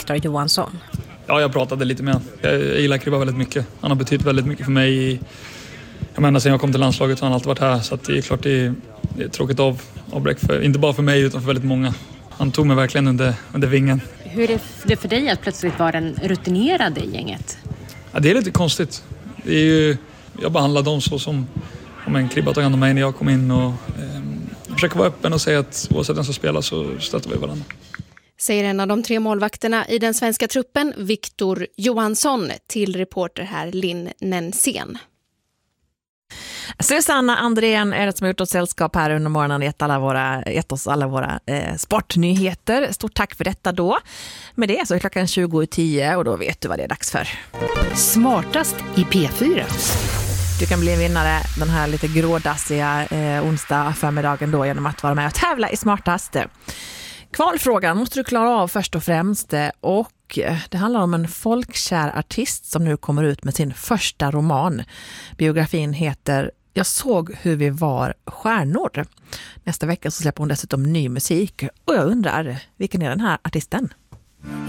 Viktor Johansson. Ja, jag pratade lite med honom. Jag gillar Kribba väldigt mycket. Han har betytt väldigt mycket för mig. Jag menar, sen jag kom till landslaget har han alltid varit här. Så att det är klart det är ett tråkigt avbräck. Inte bara för mig utan för väldigt många. Han tog mig verkligen under vingen. Hur är det för dig att plötsligt vara den rutinerade i gänget? Ja, det är lite konstigt. Det är ju, jag behandlar dem så som om en Kribba tog hand om mig när jag kom in. Och, jag försöker vara öppen och säga att oavsett vem som spelar så stöter vi varandra. Säger en av de 3 målvakterna i den svenska truppen, Viktor Johansson, till reporter här Linn Nensén. Susanna Andrén är det som har gjort oss sällskap här under morgonen och gett oss alla våra sportnyheter. Stort tack för detta då. Med det så är klockan 20:10 och då vet du vad det är dags för. Smartast i P4. Du kan bli vinnare den här lite grådassiga onsdag förmiddagen då genom att vara med och tävla i Smartast. Kvalfrågan måste du klara av först och främst och det handlar om en folkkär artist som nu kommer ut med sin första roman. Biografin heter Jag såg hur vi var stjärnor. Nästa vecka så släpper hon dessutom ny musik och jag undrar, vilken är den här artisten?